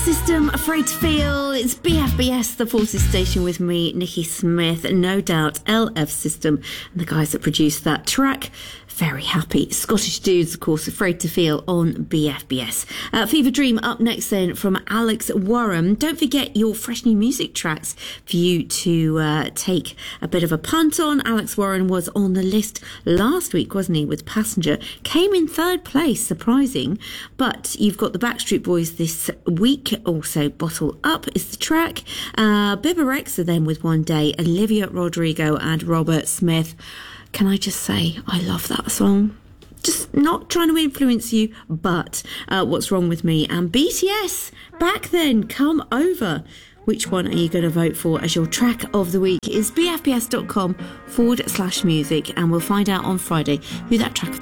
System, Afraid to Feel. It's BFBS, the Forces Station, with me, Nikki Smith. No doubt, LF System and the guys that produced that track. Very happy. Scottish dudes, of course, Afraid to Feel on BFBS. Fever Dream up next then from Alex Warren. Don't forget your fresh new music tracks for you to take a bit of a punt on. Alex Warren was on the list last week, wasn't he, with Passenger. Came in third place, surprising. But you've got the Backstreet Boys this week. Also, Bottle Up is the track. Bibba Rexha then with One Day. Olivia Rodrigo and Robert Smith. Can I just say, I love that song. Just not trying to influence you, but What's Wrong With Me? And BTS, Back Then, Come Over. Which one are you going to vote for as your track of the week? Is bfbs.com/music, and we'll find out on Friday who that track of the